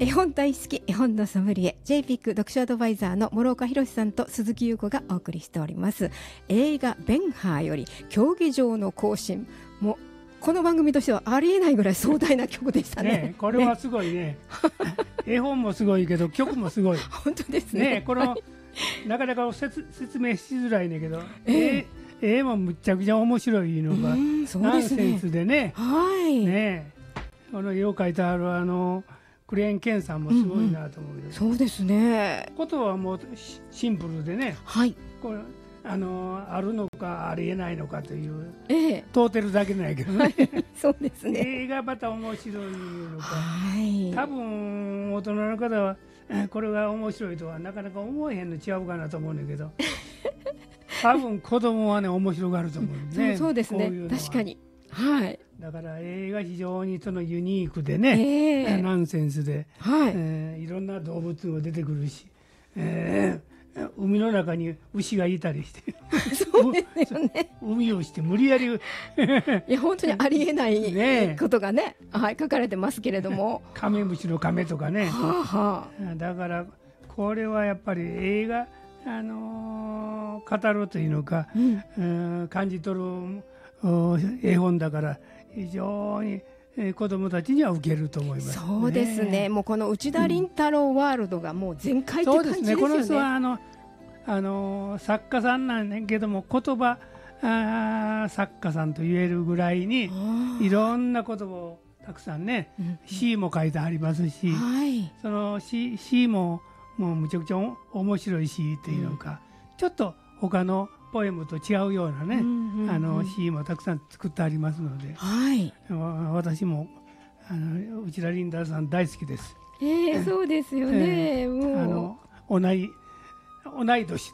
絵本大好き絵本のソムリエ JPIC 読書アドバイザーの諸岡博さんと鈴木優子がお送りしております。映画ベンハーより競技場の行進、もうこの番組としてはありえないぐらい壮大な曲でしたね。 これはすごいね。絵本もすごいけど曲もすごい。 本当ですね。 このなかなか説明しづらいねんけど、絵もむっちゃくちゃ面白いのがナンセンスでね。この絵を描いてあるクレーンケンさんもすごいなと思うけど、 そうですね。 ことはもうシンプルでね、これあるのかありえないのかという、問うてるだけなんやけどね。 そうですね。 映画また面白いのか、多分大人の方はこれが面白いとはなかなか思えへんの違うかなと思うんだけど、多分子供はね面白がると思うね。 そうですね。確かに。 だから映画非常にそのユニークでね、ナンセンスで、いろんな動物も出てくるし、海の中に牛がいたりしてそうですよね。 海をして無理やりいや本当にありえないことがね、書かれてますけれども、 カメムシのカメとかね、だからこれはやっぱり映画語るというのか、感じ取る絵本だから非常に子どもたちには受けると思います、ね。 そうですね。もうこの内田倫太郎ワールドがもう全開って感じですよね。 そうですね。この人は作家さんなんだけども、言葉作家さんと言えるぐらいにいろんな言葉をたくさんね、詩も書いてありますし、その詩ももうむちゃくちゃ面白い詩っていうのか、ちょっと他のポエムと違うようなね、詩もたくさん作ってありますので、私も内田倫太郎さん大好きです。 そうですよね。もう同い年